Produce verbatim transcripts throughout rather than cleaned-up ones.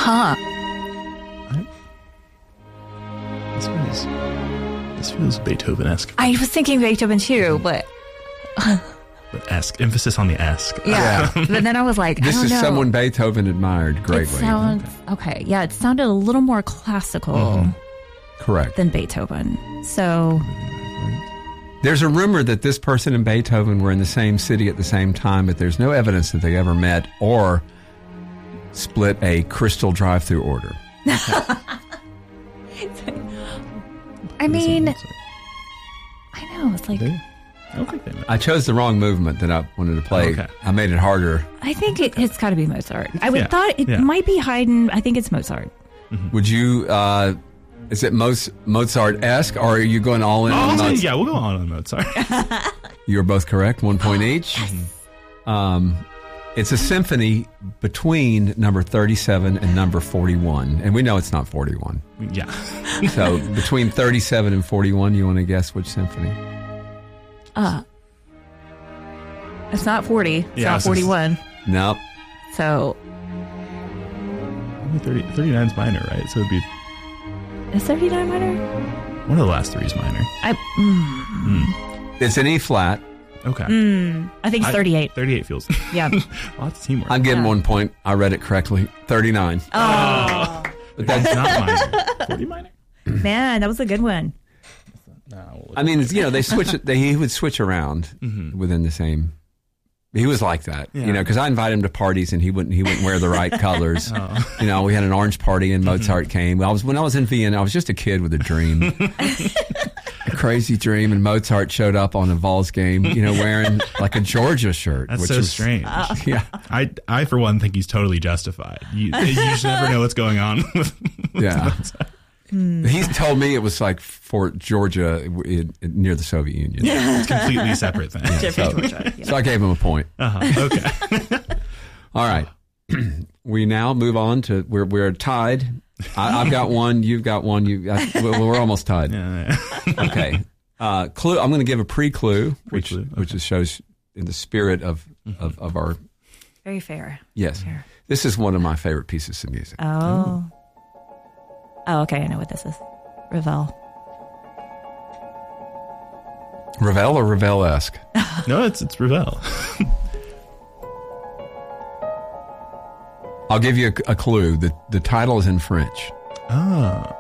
Huh. I, this feels this feels Beethoven-esque. I was thinking Beethoven too, but But esque. Emphasis on the esque. yeah. But then I was like, This I don't is know. someone Beethoven admired greatly. It sounds okay. Yeah, it sounded a little more classical Mm-hmm. Correct. than Beethoven. So There's a rumor that this person and Beethoven were in the same city at the same time, but there's no evidence that they ever met or split a crystal drive-through order. I mean, I know it's like They, I don't think they met. I chose the wrong movement that I wanted to play. Okay. I made it harder. I think it, it's got to be Mozart. I would Yeah, thought it yeah. might be Haydn. I think it's Mozart. Would you, uh, is it Moz- Mozart-esque, or are you going all in Oh, on Mozart? yeah, we'll go on on Mozart. You're both correct, one point each. Um, it's a symphony between number thirty-seven and number forty-one. And we know it's not forty-one. yeah. So between thirty-seven and forty-one, you want to guess which symphony? Uh, it's not forty. It's Yeah, not so it's- forty-one. Nope. So Only thirty, thirty-nine is minor, right? So it'd be is thirty-nine minor? one of the last three is minor. I mm, It's an E flat. Okay. mm, I think it's I- thirty-eight. thirty-eight feels. Yeah. Lots of teamwork. I'm getting Yeah. one point. I read it correctly. thirty-nine. Oh But that's It's not minor. forty minor? man, that was a good one. No. I mean, it's, you know, they switch it. They, he would switch around within the same. He was like that, Yeah. you know, because I invited him to parties and he wouldn't. He wouldn't wear the right colors. You know, we had an orange party and Mozart came. I was when I was in Vienna. I was just a kid with a dream, a crazy dream, and Mozart showed up on a Vols game. You know, wearing like a Georgia shirt. That's which so was, strange. Yeah, I, I, for one, think he's totally justified. You, you just never know what's going on. with yeah. Mozart. He's told me it was like Fort Georgia in, in, near the Soviet Union. It's a completely separate thing. Different Georgia, yeah. So I gave him a point. Uh-huh. Okay. All right. We now move on to we're we're tied. I, I've got one. You've got one. You I, well, we're almost tied. Yeah, yeah. Okay. Uh, clue. I'm going to give a pre-clue, which Pre-clue, okay. which is shows in the spirit of, of of our Very fair. yes. Fair. This is one of my favorite pieces of music. Oh. Oh, okay. I know what this is. Ravel. Ravel or Ravel-esque? No, it's it's Ravel. I'll give you a, a clue. The the title is in French. Oh.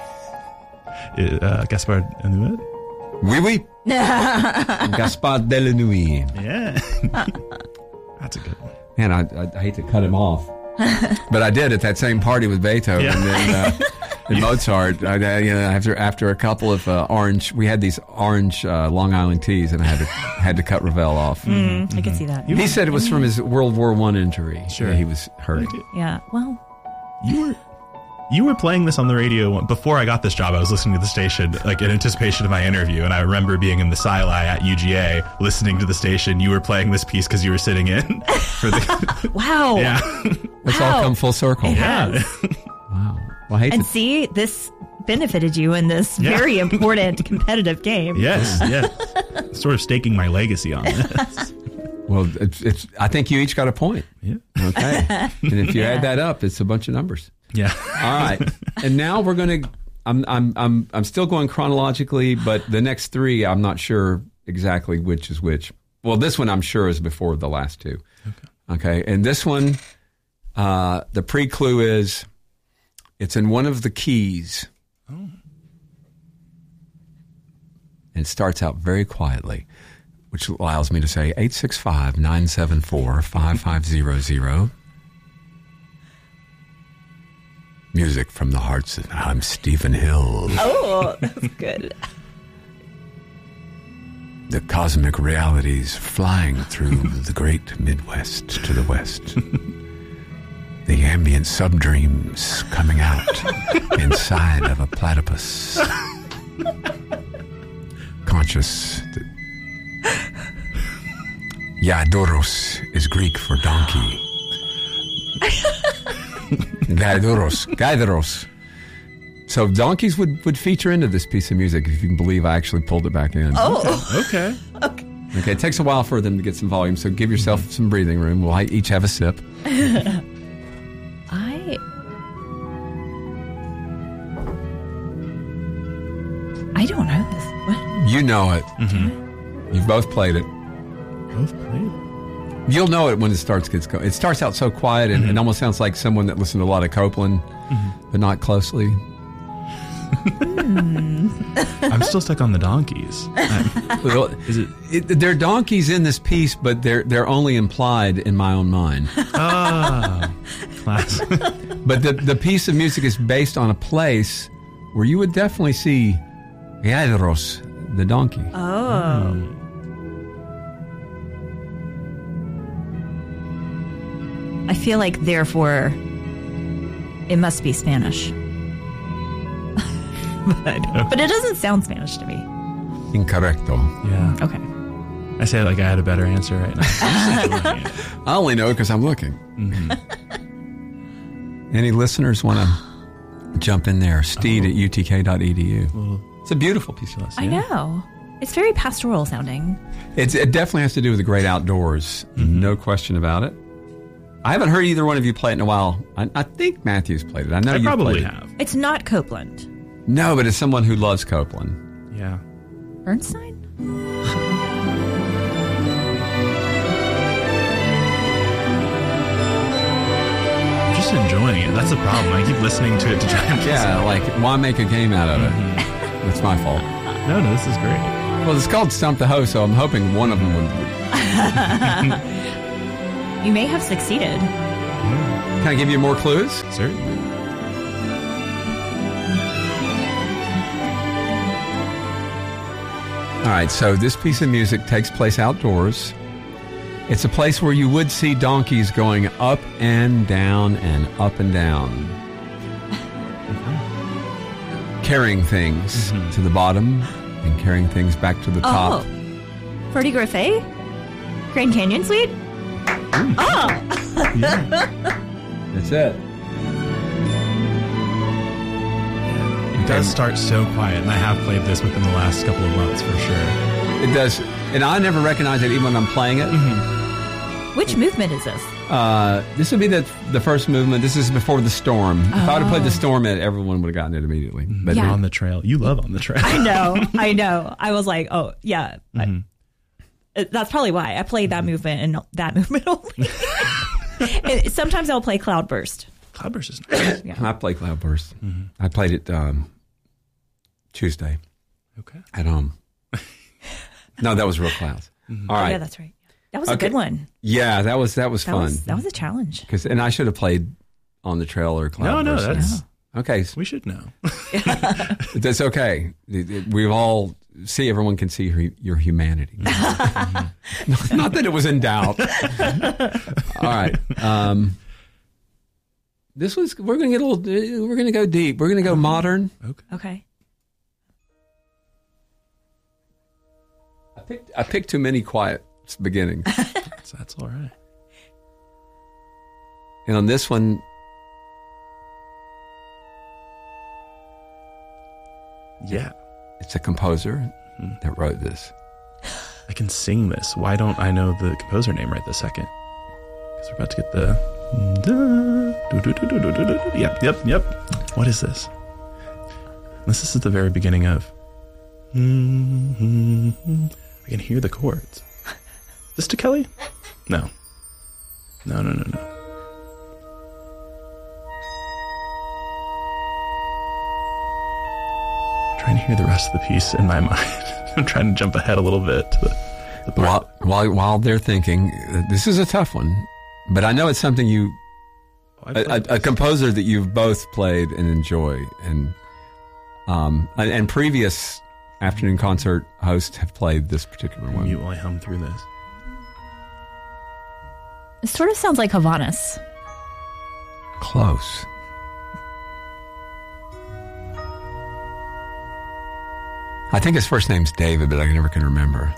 Uh, Gaspard Huliel? Oui, oui. Gaspard Delannoy. Yeah. That's a good one. Man, I, I, I hate to cut him off, but I did at that same party with Beethoven Yeah. and, then, uh, and Mozart. I, I, you know, after after a couple of uh, orange, we had these orange uh, Long Island teas, and I had to had to cut Ravel off. Mm, I can see that. He said it was from his World War One injury. Sure. that he was hurt. Yeah. Well, You were you were playing this on the radio before I got this job. I was listening to the station like in anticipation of my interview, and I remember being in the Sci-Li at U G A listening to the station. You were playing this piece because you were sitting in for the wow. yeah It's Wow. all come full circle. yeah. Wow. Well, I hate And to, see, this benefited you in this Yeah. very important competitive game. Yes, yes. Sort of staking my legacy on this. well, it's, it's. I think you each got a point. Yeah, Okay, and if you add that up, it's a bunch of numbers. yeah. All right, and now we're going to. I'm I'm I'm I'm still going chronologically, but the next three, I'm not sure exactly which is which. Well, this one I'm sure is before the last two. Okay, okay, and this one, uh, the pre-clue is, it's in one of the keys. Oh. And it starts out very quietly, which allows me to say eight six five, nine seven four, five five zero zero. Music from the hearts of I'm Stephen Hill. Oh, that's good. The cosmic realities flying through the great Midwest to the west. The ambient sub-dreams coming out inside of a platypus. Conscious that Iadoros is Greek for donkey. Gaidoros. Gaidoros. So donkeys would, would feature into this piece of music, if you can believe I actually pulled it back in. Oh, Okay. Okay, it takes a while for them to get some volume, so give yourself some breathing room. We'll each have a sip. I You know it. Mm-hmm. You've both played it. Both played. You'll know it when it starts gets going. It starts out so quiet and Mm-hmm. it almost sounds like someone that listened to a lot of Copeland, Mm-hmm. but not closely. I'm still stuck on the donkeys. I'm- Well, Is it? it, there are donkeys in this piece, but they're they're only implied in my own mind. Ah, class. But the the piece of music is based on a place where you would definitely see Yadros, the donkey. Oh. I feel like, therefore, it must be Spanish. but, I don't- but it doesn't sound Spanish to me. Incorrecto. Yeah. Okay. I say it like I had a better answer right now. I'm just enjoying it. I only know because I'm looking. Mm-hmm. Any listeners want to jump in there? Steed at U T K dot E D U. Well, It's a beautiful piece of I know. It's very pastoral sounding. It's, it definitely has to do with the great outdoors. Mm-hmm. No question about it. I haven't heard either one of you play it in a while. I, I think Matthew's played it. I know I you probably played it. have. It's not Copeland. No, but as someone who loves Copeland. Yeah. Bernstein? I'm just enjoying it. That's the problem. I keep listening to it to try and Yeah, like, why make a game out of it? Mm-hmm. That's my fault. No, no, this is great. Well, it's called Stump the Host, so I'm hoping one of them would. You may have succeeded. Can I give you more clues? Certainly. All right, so this piece of music takes place outdoors. It's a place where you would see donkeys going up and down and up and down, carrying things Mm-hmm. to the bottom and carrying things back to the top. Oh. Ferdy Griffey? Grand Canyon Suite? Oh! That's it. It does start so quiet, and I have played this within the last couple of months for sure. It does, and I never recognize it even when I'm playing it. Which movement is this? Uh, this would be the the first movement. This is before the storm. If I would have played the storm, it everyone would have gotten it immediately. But Yeah. On the trail. You love On the Trail. I know, I know. I was like, oh, yeah. I- it- that's probably why I played that movement and that movement only. And sometimes I'll play Cloudburst. Cloudburst is nice. Yeah. I play Cloudburst. I played it um, Tuesday Okay. at home. No, that was Real Clouds. All Oh, right. yeah, that's right. That was Okay. a good one. Yeah, that was that was That fun. was that was a challenge. 'Cause- and I should have played On the Trail or No, Cloudburst. no, that's okay. so we should know. That's okay. It- it- We all see. Everyone can see your, your humanity. Not that it was in doubt. All right. Um, this was. We're going to get a little. We're going to go deep. We're going to go modern. Okay. Okay. I picked. I picked too many quiet beginnings, So that's all right. and on this one, Yeah. it's a composer that wrote this. I can sing this. Why don't I know the composer name right this second? Because we're about to get the. Yep, yep, yep. What is this? This is at the very beginning of. I can hear the chords. This to Kelly? No. No, no, no, no. I'm trying to hear the rest of the piece in my mind. I'm trying to jump ahead a little bit to the, the part. While while while they're thinking, uh, this is a tough one, but I know it's something you. I A, played a, a this. composer that you've both played and enjoy, and um, and, and previous afternoon concert hosts have played this particular one. Mute while I hum through this. It sort of sounds like Havanas. Close. I think his first name's David, but I never can remember.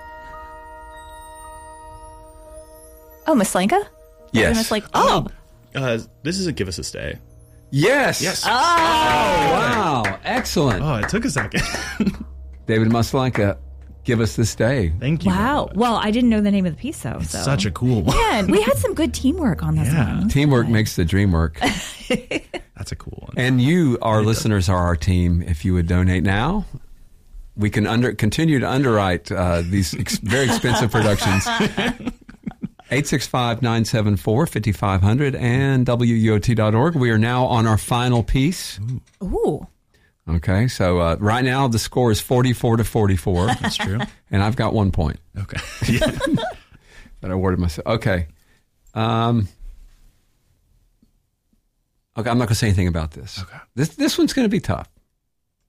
Oh, Maslanka? Yes. Miss like oh. Uh, this isn't Give Us a Stay. Yes. Yes. Oh, wow. Excellent. Oh, it took a second. David Maslanka, give us this day. Thank you. Wow. very much. Well, I didn't know the name of the piece though. It's so. such a cool one. Man, we had some good teamwork on this Yeah. one. Teamwork makes the dream work. That's a cool one. And you, our listeners, are our team. If you would donate now, we can under continue to underwrite uh, these ex- very expensive productions. eight six five, nine seven four, five five zero zero and W U O T dot org. We are now on our final piece. Ooh. Okay, so uh, right now the score is forty-four to forty-four. That's true. And I've got one point. Okay. Yeah. But I worded myself. Okay. Um, okay, I'm not going to say anything about this. Okay. This this one's going to be tough.